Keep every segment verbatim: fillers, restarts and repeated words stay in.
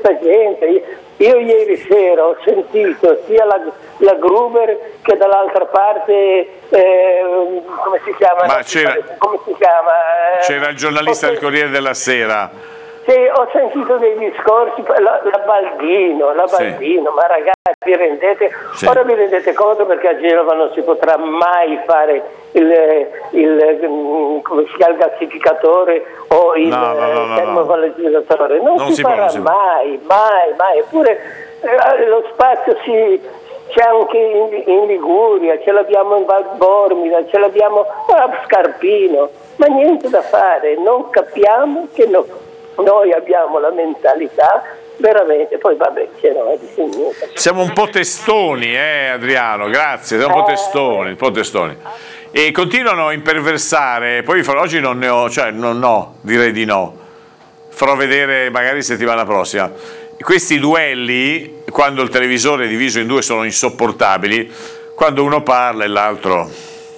questa gente. Io, io ieri sera ho sentito sia la, la Gruber che dall'altra parte, eh, come si chiama? Ma c'era, come si chiama? C'era il giornalista del Corriere della Sera. Sì, ho sentito dei discorsi, la, la Baldino, la Baldino, sì. Ma ragazzi, vi rendete, sì. Ora vi rendete conto perché a Genova non si potrà mai fare il, il, come si chiama, il gassificatore o il no, no, no, no, termovalorizzatore, non, non si, si farà può, mai, mai, mai, eppure eh, lo spazio si... c'è anche in, in Liguria, ce l'abbiamo in Val Bormida, ce l'abbiamo a Scarpino, ma niente da fare, non capiamo che no, noi abbiamo la mentalità veramente, poi vabbè, c'è no, è di sinistra. Siamo un po' testoni, eh Adriano, grazie, siamo un po' testoni, un po' testoni. E continuano a imperversare, poi oggi non ne ho, cioè non no, direi di no, farò vedere magari settimana prossima. Questi duelli, quando il televisore è diviso in due, sono insopportabili, quando uno parla e l'altro...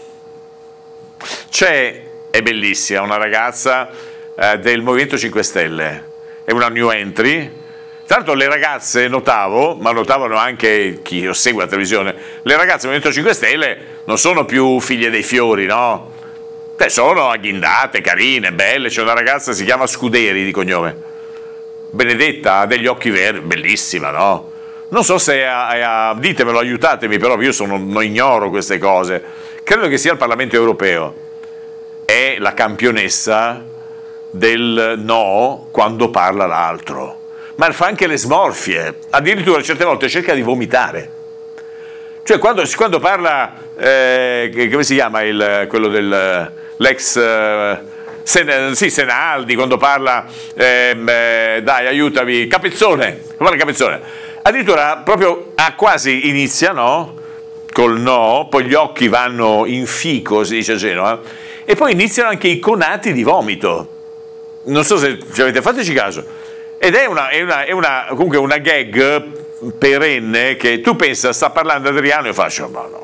C'è, è bellissima, una ragazza eh, del Movimento cinque Stelle, è una new entry. Tra l'altro le ragazze, notavo, ma notavano anche chi segue la televisione, le ragazze del Movimento cinque Stelle non sono più figlie dei fiori, no? Beh, sono agghindate, carine, belle. C'è una ragazza, si chiama Scuderi di cognome, Benedetta, ha degli occhi verdi, bellissima, no? Non so se è a, è a, ditemelo, aiutatemi, però io sono, non ignoro queste cose. Credo che sia il Parlamento europeo. È la campionessa del no quando parla l'altro, ma fa anche le smorfie, addirittura certe volte cerca di vomitare. Cioè quando, quando parla, eh, come si chiama il, quello del l'ex... Eh, Sen, sì, Senaldi, quando parla, ehm, eh, dai, aiutami, Capezzone, parla Capezzone, addirittura proprio a quasi inizia, no? Col no, poi gli occhi vanno in fico, si dice a Genova, e poi iniziano anche i conati di vomito. Non so se ci avete, fateci caso. Ed è una, è una, è una comunque una gag perenne che tu pensa, sta parlando Adriano e faccio, ma no.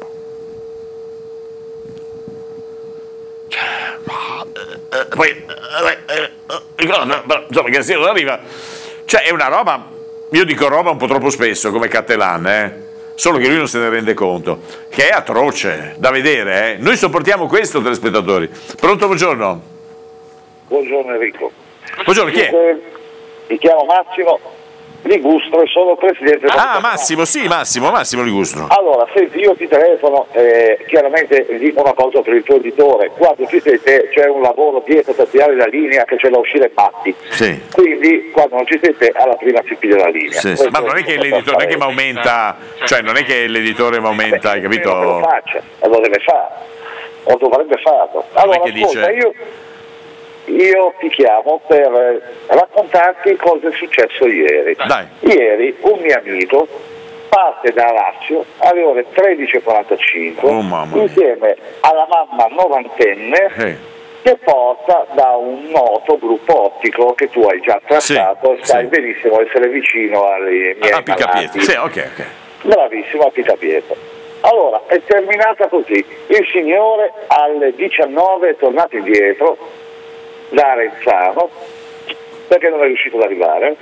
Poi eh, eh, insomma che sia non arriva, cioè è una roba, io dico roba un po' troppo spesso come Cattelan, eh? Solo che lui non se ne rende conto, che è atroce da vedere, eh? Noi sopportiamo questo, telespettatori. Pronto, buongiorno. Buongiorno Enrico. Buongiorno, chi è? Mi chiamo Massimo Ligustro e sono presidente. Ah, Massimo, sì, Massimo, Massimo Ligustro. Allora, senti, io ti telefono, eh, chiaramente dico una cosa per il tuo editore, quando ci siete c'è un lavoro dietro per tirare la linea che c'è da uscire matti, sì. Quindi quando non ci siete alla prima si piglia la linea. Sì, sì. Ma non è che l'editore, non è che mi aumenta, cioè non è che l'editore mi aumenta, hai capito? Non lo faccia, lo deve fare, o dovrebbe farlo. Allora, non è che ascolta, dice... io... Io ti chiamo per raccontarti cosa è successo ieri. Dai. Ieri un mio amico parte da Lazio alle ore tredici e quarantacinque oh, insieme alla mamma novantenne hey. che porta da un noto gruppo ottico che tu hai già trattato, sì, sai sì. benissimo essere vicino ai miei a Picapietro. Sì, ok, ok. Bravissimo, a Picapietro. Allora, è terminata così. Il signore alle diciannove è tornato indietro da Arenzano perché non è riuscito ad arrivare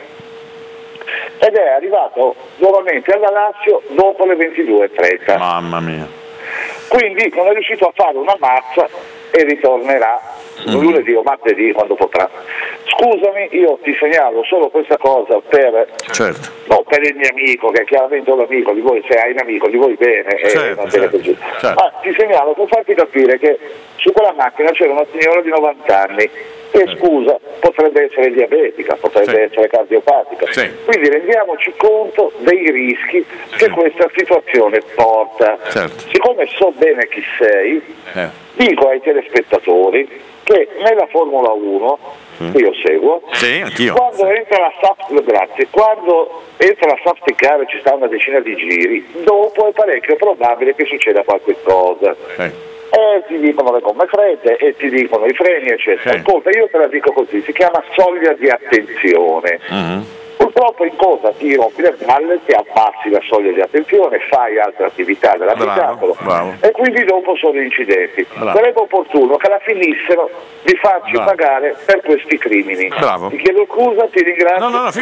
ed è arrivato nuovamente alla Lazio dopo le ventidue e trenta. Mamma mia. Quindi non è riuscito a fare una mazza e ritornerà mm. lunedì o martedì quando potrà. Scusami, io ti segnalo solo questa cosa per, certo. no, per il mio amico, che è chiaramente un amico di voi, se hai un amico di voi bene, certo, e va bene certo, così. certo. Ah, ti segnalo per farti capire che su quella macchina c'era una signora di novanta anni e scusa, potrebbe essere diabetica, potrebbe sì. essere cardiopatica. Sì. Quindi rendiamoci conto dei rischi sì. che questa situazione porta. Certo. Siccome so bene chi sei, eh. dico ai telespettatori che nella Formula uno, mm. io seguo, sì, anch'io. Quando entra la safety, grazie, quando entra la safety car e ci sta una decina di giri, dopo è parecchio probabile che succeda qualche cosa. Sì. E ti dicono le gomme fredde e ti dicono i freni eccetera. Sì. Ascolta, io te la dico così, si chiama soglia di attenzione. Mm-hmm. Purtroppo in cosa ti rompi le balle, ti abbassi la soglia di attenzione, fai altre attività dell'abitacolo e quindi dopo sono incidenti. Bravo. Sarebbe opportuno che la finissero di farci Bravo. pagare per questi crimini. Bravo. Ti chiedo scusa, ti ringrazio. No, no, no,